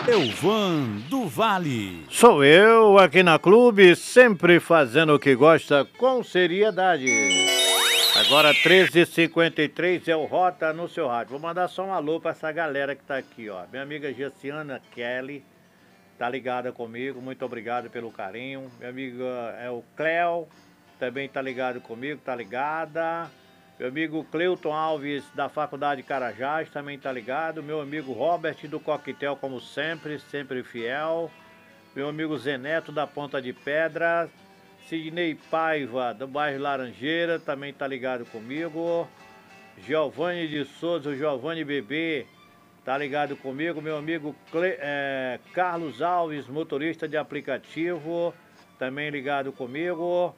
Elvan do Vale. Sou eu aqui na Clube, sempre fazendo o que gosta com seriedade. Agora 13h53 é o Rota no seu rádio. Vou mandar só um alô pra essa galera que tá aqui, ó. Minha amiga Gessiana Kelly tá ligada comigo, muito obrigado pelo carinho. Minha amiga é o Cléo, também tá ligado comigo, tá ligada. Meu amigo Cleuton Alves da Faculdade Carajás também tá ligado. Meu amigo Robert do Coquetel, como sempre, sempre fiel. Meu amigo Zeneto da Ponta de Pedra. Sidney Paiva do bairro Laranjeira também tá ligado comigo. Giovanni de Souza, o Giovanni Bebê, tá ligado comigo. Meu amigo Carlos Alves, motorista de aplicativo, também ligado comigo.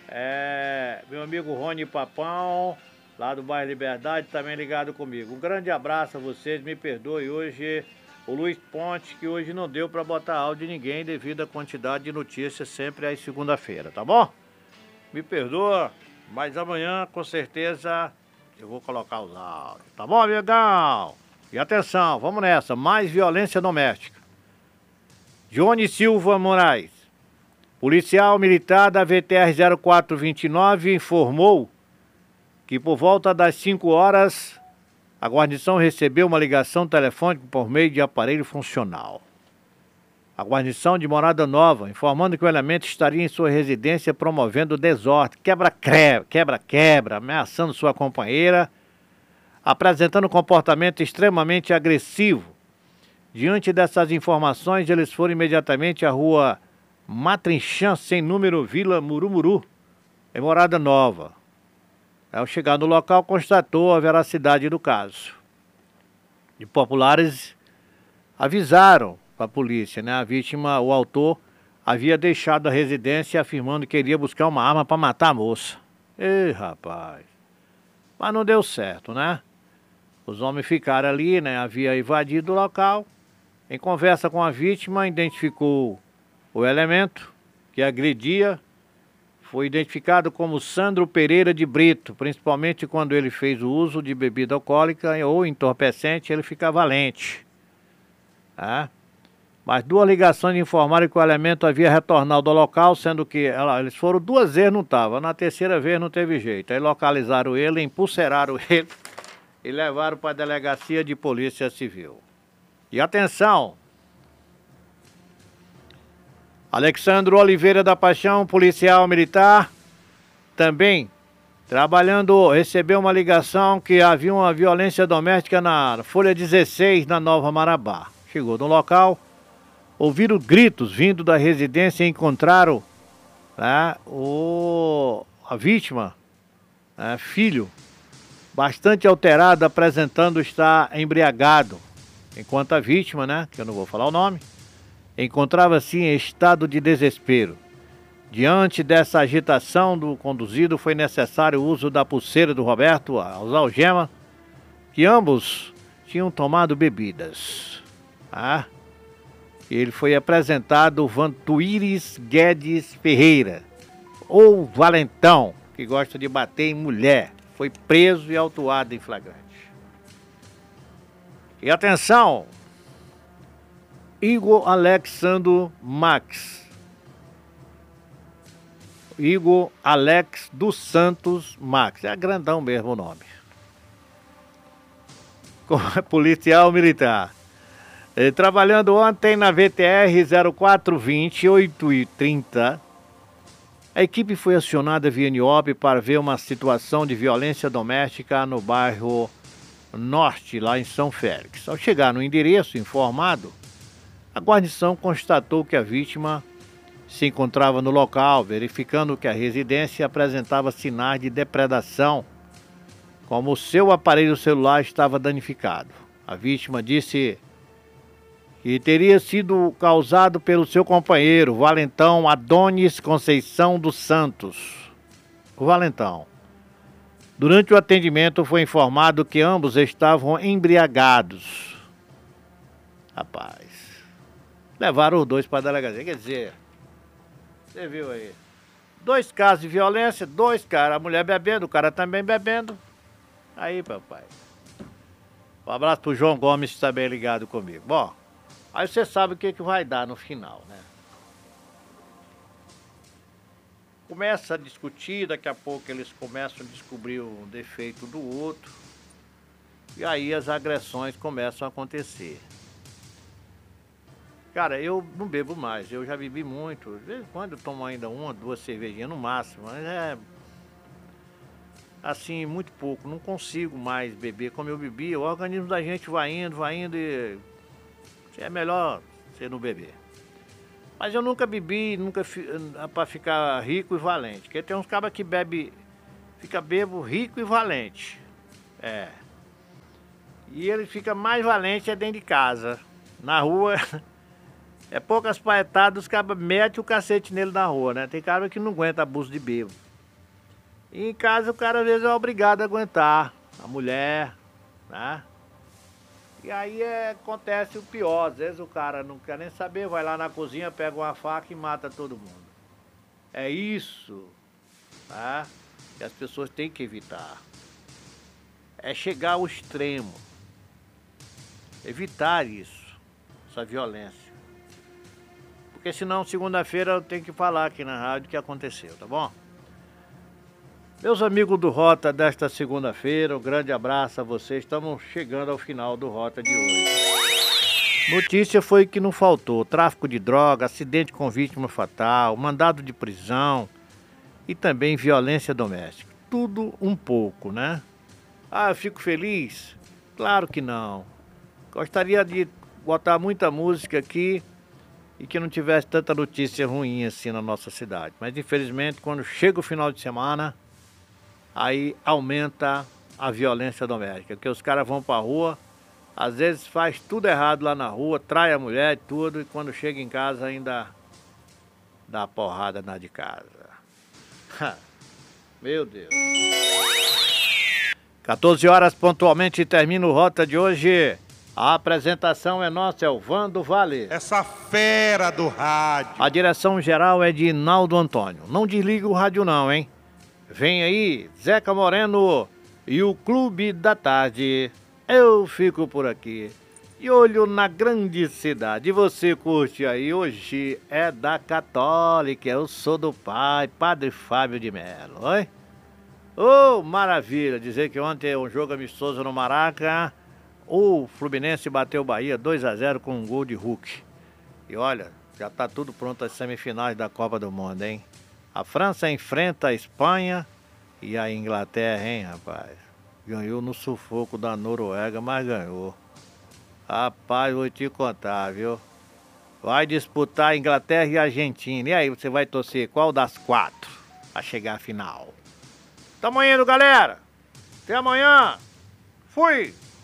Meu amigo Rony Papão, lá do bairro Liberdade, também ligado comigo. Um grande abraço a vocês, me perdoe hoje o Luiz Ponte, que hoje não deu para botar áudio de ninguém devido à quantidade de notícias sempre às segunda-feira, tá bom? Me perdoa, mas amanhã com certeza eu vou colocar os áudios, tá bom, amigão? E atenção, vamos nessa, mais violência doméstica. Johnny Silva Moraes, policial militar da VTR 0429, informou que por volta das 5 horas a guarnição recebeu uma ligação telefônica por meio de aparelho funcional. A guarnição de Morada Nova, informando que o elemento estaria em sua residência promovendo desordem, quebra-quebra, ameaçando sua companheira, apresentando um comportamento extremamente agressivo. Diante dessas informações, eles foram imediatamente à rua Matrinchã, sem número, Vila Murumuru, em Morada Nova. Ao chegar no local, constatou a veracidade do caso. E populares avisaram para a polícia, né? A vítima, o autor, havia deixado a residência afirmando que iria buscar uma arma para matar a moça. Ei, rapaz. Mas não deu certo, né? Os homens ficaram ali, né? Havia invadido o local. Em conversa com a vítima, identificou o elemento que agredia. Foi identificado como Sandro Pereira de Brito, principalmente quando ele fez o uso de bebida alcoólica ou entorpecente, ele fica valente. Tá? Mas duas ligações informaram que o elemento havia retornado ao local, sendo que eles foram 2 vezes, não estava. Na terceira vez não teve jeito. Aí localizaram ele, empulceraram ele e levaram para a delegacia de polícia civil. E atenção! Alexandro Oliveira da Paixão, policial militar, também trabalhando, recebeu uma ligação que havia uma violência doméstica na Folha 16, na Nova Marabá. Chegou no local, ouviram gritos vindo da residência e encontraram, né, a vítima, né, filho, bastante alterado, apresentando estar embriagado. Enquanto a vítima, né, que eu não vou falar o nome, encontrava-se em estado de desespero. Diante dessa agitação do conduzido, foi necessário o uso da pulseira do Roberto, as algemas, que ambos tinham tomado bebidas. Ah, ele foi apresentado Vantuíris Guedes Ferreira, ou Valentão, que gosta de bater em mulher. Foi preso e autuado em flagrante. E atenção! Igor Alexandro Max. Igor Alex dos Santos Max. É grandão mesmo o nome. Policial militar. Trabalhando ontem na VTR 0420, 8h30, a equipe foi acionada via NIOB para ver uma situação de violência doméstica no bairro Norte, lá em São Félix. Ao chegar no endereço informado, a guarnição constatou que a vítima se encontrava no local, verificando que a residência apresentava sinais de depredação, como o seu aparelho celular estava danificado. A vítima disse que teria sido causado pelo seu companheiro, Valentão Adonis Conceição dos Santos. O Valentão. Durante o atendimento foi informado que ambos estavam embriagados. Rapaz. Levaram os dois para a delegacia. Quer dizer, você viu aí, 2 casos de violência, 2 caras, a mulher bebendo, o cara também bebendo. Aí, papai. Um abraço pro João Gomes, que está bem ligado comigo. Bom, Aí você sabe o que vai dar no final, né? Começa a discutir, daqui a pouco eles começam a descobrir o defeito do outro. E aí as agressões começam a acontecer. Cara, eu não bebo mais, eu já bebi muito. De vez em quando eu tomo ainda 1 ou 2 cervejinhas no máximo, mas é assim, muito pouco. Não consigo mais beber como eu bebia. O organismo da gente vai indo e é melhor você não beber. Mas eu nunca bebi, para ficar rico e valente. Porque tem uns cabas que bebe, fica bebo, rico e valente. É. E ele fica mais valente dentro de casa. Na rua, é poucas paetadas, os cabas metem o cacete nele na rua, né? Tem cara que não aguenta abuso de bebo. E em casa o cara às vezes é obrigado a aguentar. A mulher, né? E aí acontece o pior, às vezes o cara não quer nem saber, vai lá na cozinha, pega uma faca e mata todo mundo. É isso, tá? Que as pessoas têm que evitar. É chegar ao extremo. Evitar isso, essa violência. Porque senão segunda-feira eu tenho que falar aqui na rádio o que aconteceu, tá bom? Meus amigos do Rota desta segunda-feira, um grande abraço a vocês. Estamos chegando ao final do Rota de hoje. Notícia foi que não faltou: tráfico de droga, acidente com vítima fatal, mandado de prisão e também violência doméstica. Tudo um pouco, né? Ah, eu fico feliz? Claro que não. Gostaria de botar muita música aqui e que não tivesse tanta notícia ruim assim na nossa cidade. Mas infelizmente, quando chega o final de semana, aí aumenta a violência doméstica, porque os caras vão pra rua, às vezes faz tudo errado lá na rua, trai a mulher e tudo, e quando chega em casa ainda dá porrada na de casa. Meu Deus. 14 horas pontualmente termina o Rota de hoje. A apresentação é nossa, é o Vando Vale. Essa fera do rádio. A direção geral é de Naldo Antônio. Não desliga o rádio não, hein? Vem aí, Zeca Moreno e o Clube da Tarde. Eu fico por aqui. E olho na grande cidade. E você curte aí? Hoje é da Católica. Eu sou do pai, Padre Fábio de Mello. Oi? Oh, maravilha. Dizer que ontem um jogo amistoso no Maraca. O Fluminense bateu o Bahia 2-0 com um gol de Hulk. E olha, já tá tudo pronto as semifinais da Copa do Mundo, hein? A França enfrenta a Espanha e a Inglaterra, hein, rapaz? Ganhou no sufoco da Noruega, mas ganhou. Rapaz, vou te contar, viu? Vai disputar a Inglaterra e a Argentina. E aí, você vai torcer qual das 4 a chegar à final? Tamo indo, galera! Até amanhã! Fui!